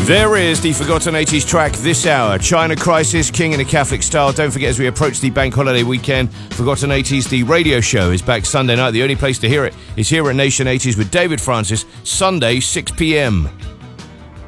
There is the Forgotten 80s track this hour. China Crisis, King in a Catholic Style. Don't forget, as we approach the bank holiday weekend, Forgotten 80s, the radio show, is back Sunday night. The only place to hear it is here at Nation 80s with David Francis, Sunday, 6 p.m.